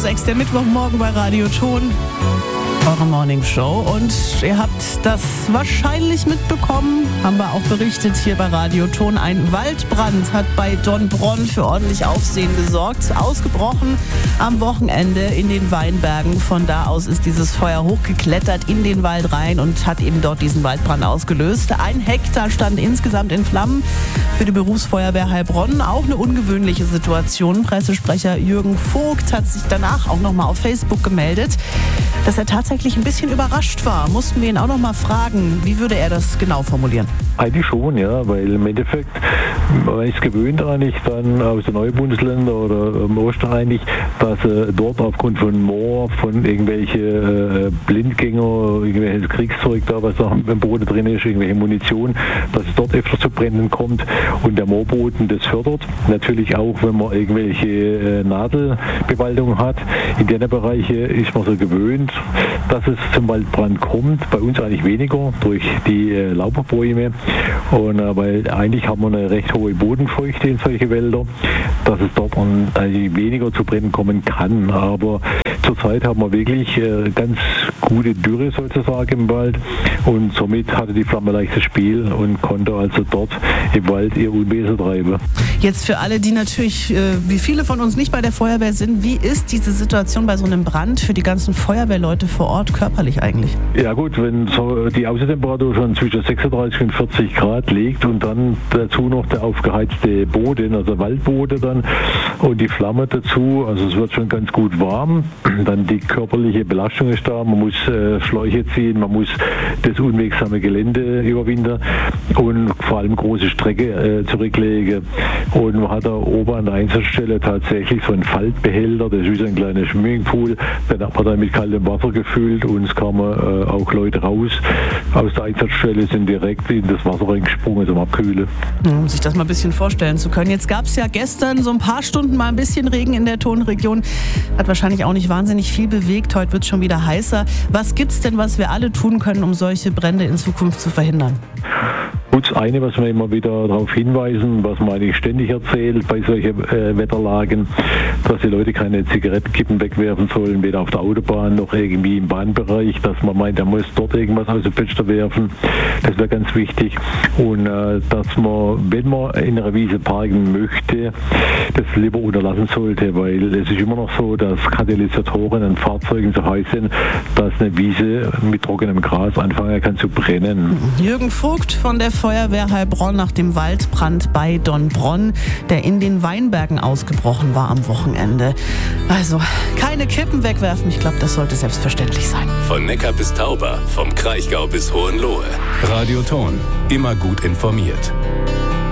6, der Mittwochmorgen bei Radio Ton. Eure Morning Show. Und ihr habt das wahrscheinlich mitbekommen, haben wir auch berichtet hier bei Radio Ton. Ein Waldbrand hat bei Donnbronn für ordentlich Aufsehen gesorgt. Ausgebrochen am Wochenende in den Weinbergen. Von da aus ist dieses Feuer hochgeklettert in den Wald rein und hat eben dort diesen Waldbrand ausgelöst. 1 Hektar stand insgesamt in Flammen. Für die Berufsfeuerwehr Heilbronn auch eine ungewöhnliche Situation. Pressesprecher Jürgen Vogt hat sich danach auch nochmal auf Facebook gemeldet, dass er tatsächlich ein bisschen überrascht war. Mussten wir ihn auch noch mal fragen, wie würde er das genau formulieren? Eigentlich schon, ja, weil im Endeffekt, man ist gewöhnt eigentlich dann aus den Neubundesländern oder im Osten eigentlich, dass dort aufgrund von Moor, von irgendwelche Blindgänger, irgendwelches Kriegszeug da, was da im Boden drin ist, irgendwelche Munition, dass es dort öfter zu Bränden kommt und der Moorboden das fördert. Natürlich auch, wenn man irgendwelche Nadelbewaldung hat. In den Bereichen ist man so gewöhnt, dass es zum Waldbrand kommt. Bei uns eigentlich weniger durch die Laubbäume. Und weil eigentlich haben wir eine recht hohe Bodenfeuchte in solche Wälder, dass es dort eigentlich weniger zu Bränden kommen kann. Aber zurzeit haben wir wirklich ganz gute Dürre sozusagen im Wald und somit hatte die Flamme leichtes Spiel und konnte also dort im Wald ihr Unwesen treiben. Jetzt für alle, die natürlich, wie viele von uns nicht bei der Feuerwehr sind, wie ist diese Situation bei so einem Brand für die ganzen Feuerwehrleute vor Ort körperlich eigentlich? Ja gut, wenn so die Außentemperatur schon zwischen 36 und 40 Grad liegt und dann dazu noch der aufgeheizte Boden, also Waldboden dann und die Flamme dazu, also es wird schon ganz gut warm, dann die körperliche Belastung ist da, man muss Schläuche ziehen, man muss das unwegsame Gelände überwinden und vor allem große Strecke zurücklegen. Und man hat da oben an der Einsatzstelle tatsächlich so einen Faltbehälter, das ist wie so ein kleiner Swimmingpool, den hat man dann mit kaltem Wasser gefüllt und es kamen auch Leute raus aus der Einsatzstelle, sind direkt in das Wasser reingesprungen zum Abkühlen. Um sich das mal ein bisschen vorstellen zu können. Jetzt gab es ja gestern so ein paar Stunden mal ein bisschen Regen in der Tonregion. Hat wahrscheinlich auch nicht wahnsinnig viel bewegt. Heute wird es schon wieder heißer. Was gibt's denn, was wir alle tun können, um solche Brände in Zukunft zu verhindern? Gut, das eine, was wir immer wieder darauf hinweisen, was man eigentlich ständig erzählt bei solchen Wetterlagen, dass die Leute keine Zigarettenkippen wegwerfen sollen, weder auf der Autobahn noch irgendwie im Bahnbereich, dass man meint, er muss dort irgendwas aus dem Fenster werfen. Das wäre ganz wichtig. Und dass man, wenn man in einer Wiese parken möchte, das lieber unterlassen sollte, weil es ist immer noch so, dass Katalysatoren an Fahrzeugen so heiß sind, dass eine Wiese mit trockenem Gras anfangen kann zu brennen. Jürgen Vogt von der Feuerwehr Heilbronn nach dem Waldbrand bei Donnbronn, der in den Weinbergen ausgebrochen war am Wochenende. Also keine Kippen wegwerfen, ich glaube, das sollte selbstverständlich sein. Von Neckar bis Tauber, vom Kraichgau bis Hohenlohe. Radio Ton, immer gut informiert.